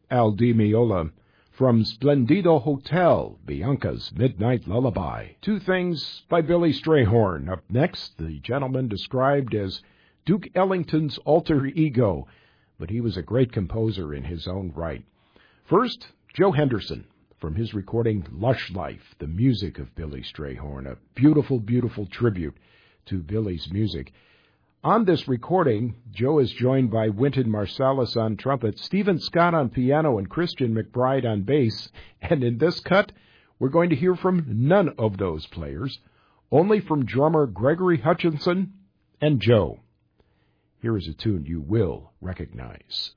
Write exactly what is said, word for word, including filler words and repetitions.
Al Di Meola. From Splendido Hotel, Bianca's Midnight Lullaby. Two Things by Billy Strayhorn. Up next, the gentleman described as Duke Ellington's alter ego, but he was a great composer in his own right. First, Joe Henderson, from his recording Lush Life, the music of Billy Strayhorn, a beautiful, beautiful tribute to Billy's music. On this recording, Joe is joined by Wynton Marsalis on trumpet, Stephen Scott on piano, and Christian McBride on bass. And in this cut, we're going to hear from none of those players, only from drummer Gregory Hutchinson and Joe. Here is a tune you will recognize.